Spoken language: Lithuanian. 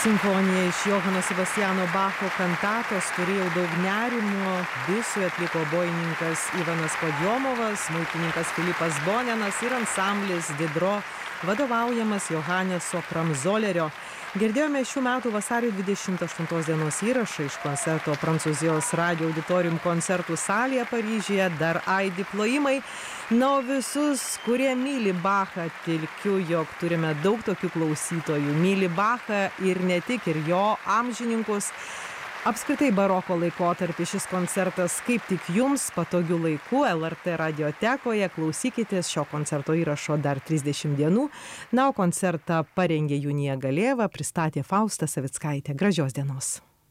Simfonija iš Johano Sebastiano Bacho kantatos Turėjau daug nerimo. Visui atliko obojininkas Ivanas Podjomovas, smuikininkas Filipas Bonenas ir ansamblis Didro, vadovaujamas Johaneso Kramzolerio. Girdėjome šių metų vasario 28 dienos įrašą iš koncerto Prancūzijos radio auditorium koncertų salėje Paryžiuje, dar aidi plojimai. Na, o visus, kurie myli Bachą, tilkiu, jog turime daug tokių klausytojų. Myli Bachą ir ne tik, ir jo amžininkus. Apskritai baroko laikotarpį šis koncertas kaip tik jums patogiu laiku LRT radiotekoje. Klausykitės šio koncerto įrašo dar 30 dienų. Na, o koncertą parengė Junija Galėva, pristatė Fausta Savickaitė. Gražios dienos.